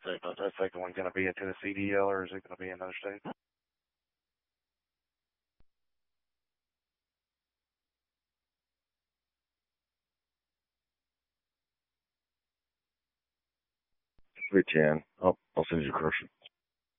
Is that second one going to be a Tennessee DL or is it going to be another state? 310. I'll send you a correction.